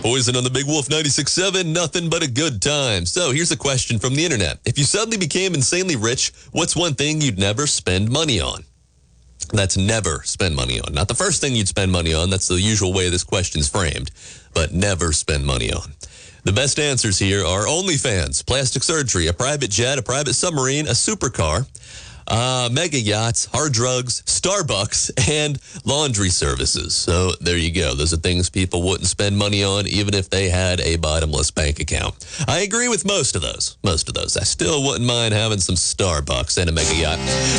Poison on the Big Wolf 96.7, nothing but a good time. So here's a question from the internet. If you suddenly became insanely rich, what's one thing you'd never spend money on? That's never spend money on. Not the first thing you'd spend money on. That's the usual way this question's framed. But never spend money on. The best answers here are OnlyFans, plastic surgery, a private jet, a private submarine, a supercar, mega yachts, hard drugs, Starbucks, and laundry services. So there you go. Those are things people wouldn't spend money on even if they had a bottomless bank account. I agree with most of those. I still wouldn't mind having some Starbucks and a mega yacht.